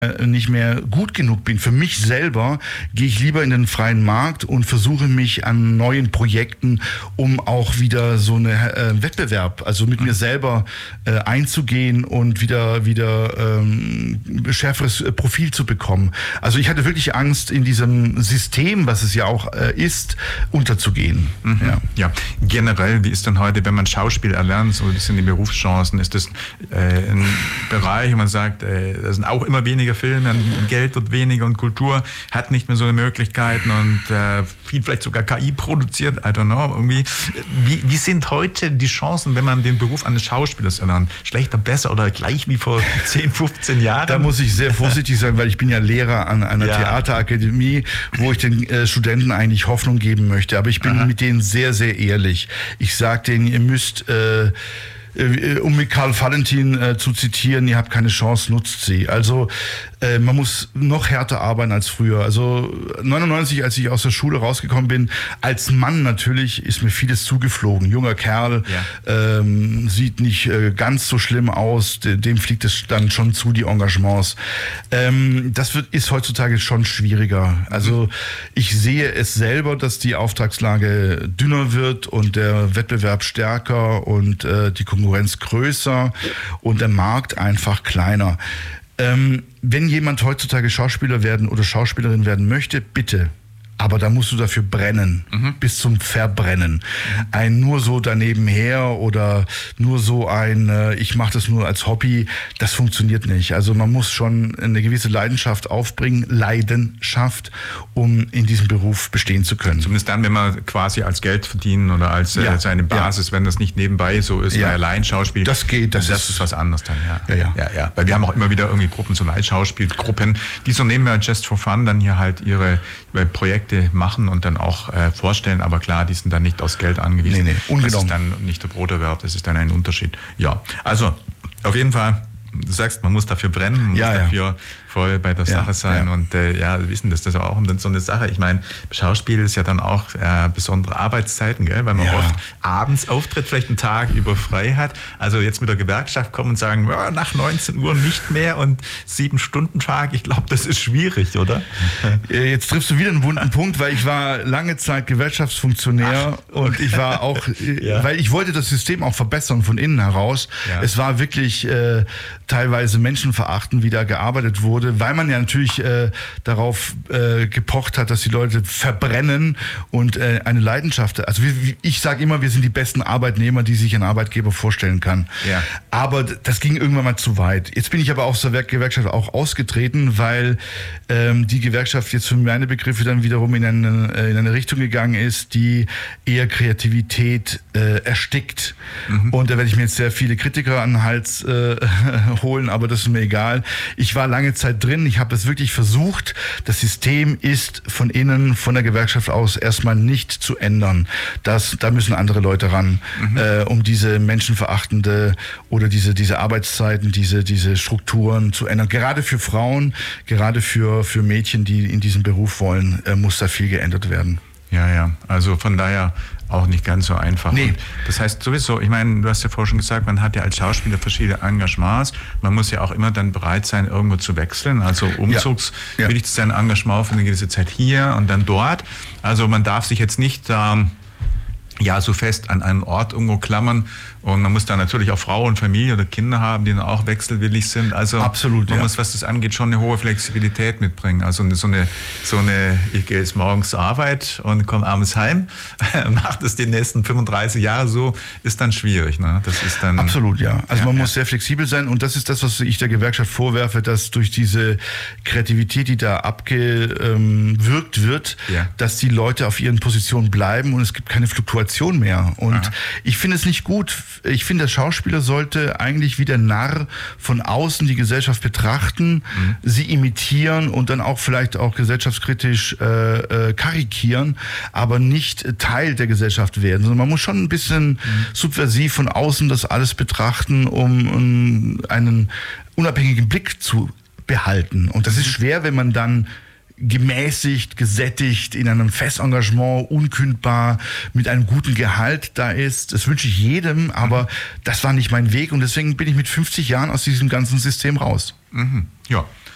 nicht mehr gut genug bin. Für mich selber gehe ich lieber in den freien Markt und versuche mich an neuen Projekten, um auch wieder so eine Wettbewerb, also mit mir selber einzugehen und wieder schärferes Profil zu bekommen. Also ich hatte wirklich Angst, in diesem System, was es ja auch ist, unterzugehen. Mhm. Ja, generell, wie ist denn heute, wenn man Schauspiel erlernt, so ein bisschen die Berufschancen, ist das ein Bereich, wo man sagt, da sind auch immer weniger Filme, Geld wird weniger und Kultur hat nicht mehr so eine Möglichkeiten und viel vielleicht sogar KI produziert, I don't know, irgendwie. Wie sind heute die Chancen, wenn man den Beruf eines Schauspielers erlernt? Schlechter, besser oder gleich wie vor 10, 15 Jahren? Da muss ich sehr vorsichtig sein, weil ich bin ja Lehrer an einer Theaterakademie, wo ich den Studenten eigentlich Hoffnung geben möchte. Aber ich bin mit denen sehr, sehr ehrlich. Ich sage denen, ihr müsst... um mit Karl Valentin zu zitieren, ihr habt keine Chance, nutzt sie. Also man muss noch härter arbeiten als früher. Also 99, als ich aus der Schule rausgekommen bin, als Mann natürlich ist mir vieles zugeflogen. Junger Kerl, sieht nicht ganz so schlimm aus, dem fliegt es dann schon zu, die Engagements. Das ist heutzutage schon schwieriger. Also ich sehe es selber, dass die Auftragslage dünner wird und der Wettbewerb stärker und die Konkurrenz größer und der Markt einfach kleiner. Wenn jemand heutzutage Schauspieler werden oder Schauspielerin werden möchte, bitte. Aber da musst du dafür brennen, bis zum Verbrennen. Ein nur so daneben her oder nur so ich mache das nur als Hobby, das funktioniert nicht. Also man muss schon eine gewisse Leidenschaft aufbringen, um in diesem Beruf bestehen zu können. Zumindest dann, wenn man quasi als Geld verdienen oder als seine Basis, wenn das nicht nebenbei so ist, bei Laienschauspiel. Das geht. Das ist was anderes dann, ja. Weil wir haben auch immer wieder irgendwie Gruppen, so Laienschauspielgruppen, die so nebenbei just for fun dann hier halt ihre Projekte machen und dann auch vorstellen, aber klar, die sind dann nicht aufs Geld angewiesen. Nee, ungenommen. Das ist dann nicht der Broterwerb, das ist dann ein Unterschied. Ja, also auf jeden Fall, du sagst, man muss dafür brennen, man muss dafür voll bei der Sache sein und wir wissen, das ist auch so eine Sache. Ich meine, Schauspiel ist ja dann auch besondere Arbeitszeiten, gell? Weil man oft abends auftritt, vielleicht einen Tag über frei hat. Also jetzt mit der Gewerkschaft kommen und sagen, nach 19 Uhr nicht mehr und 7-Stunden-Tag, ich glaube, das ist schwierig, oder? Jetzt triffst du wieder einen wunden Punkt, weil ich war lange Zeit Gewerkschaftsfunktionär und ich war auch, weil ich wollte das System auch verbessern von innen heraus. Ja. Es war wirklich teilweise menschenverachtend, wie da gearbeitet wurde, weil man ja natürlich darauf gepocht hat, dass die Leute verbrennen und eine Leidenschaft. Also ich sage immer, wir sind die besten Arbeitnehmer, die sich ein Arbeitgeber vorstellen kann. Ja. Aber das ging irgendwann mal zu weit. Jetzt bin ich aber aus der Gewerkschaft auch ausgetreten, weil die Gewerkschaft jetzt für meine Begriffe dann wiederum in eine Richtung gegangen ist, die eher Kreativität erstickt. Und da werde ich mir jetzt sehr viele Kritiker an den Hals holen, aber das ist mir egal. Ich war lange Zeit drin, ich habe es wirklich versucht. Das System ist von innen, von der Gewerkschaft aus erstmal nicht zu ändern. Da müssen andere Leute ran, um diese menschenverachtende oder diese Arbeitszeiten, diese Strukturen zu ändern. Gerade für Frauen, gerade für Mädchen, die in diesen Beruf wollen, muss da viel geändert werden. Ja, also von daher auch nicht ganz so einfach. Nee. Das heißt sowieso, ich meine, du hast ja vorher schon gesagt, man hat ja als Schauspieler verschiedene Engagements. Man muss ja auch immer dann bereit sein, irgendwo zu wechseln. Also umzugswillig zu sein, Engagement für eine gewisse Zeit hier und dann dort. Also man darf sich jetzt nicht so fest an einen Ort irgendwo klammern. Und man muss da natürlich auch Frau und Familie oder Kinder haben, die dann auch wechselwillig sind. Also absolut, man muss, was das angeht, schon eine hohe Flexibilität mitbringen. Also so eine ich gehe jetzt morgens zur Arbeit und komme abends heim, mache das die nächsten 35 Jahre so, ist dann schwierig. Ne? Das ist dann absolut, ja. Also man muss sehr flexibel sein und das ist das, was ich der Gewerkschaft vorwerfe, dass durch diese Kreativität, die da abgewirkt wird, dass die Leute auf ihren Positionen bleiben und es gibt keine Fluktuation mehr. Und ich finde es nicht gut. Ich finde, der Schauspieler sollte eigentlich wie der Narr von außen die Gesellschaft betrachten, sie imitieren und dann auch vielleicht auch gesellschaftskritisch karikieren, aber nicht Teil der Gesellschaft werden. Sondern man muss schon ein bisschen subversiv von außen das alles betrachten, um einen unabhängigen Blick zu behalten. Und das ist schwer, wenn man dann gemäßigt, gesättigt, in einem Festengagement, unkündbar, mit einem guten Gehalt da ist. Das wünsche ich jedem, aber das war nicht mein Weg und deswegen bin ich mit 50 Jahren aus diesem ganzen System raus. Ja,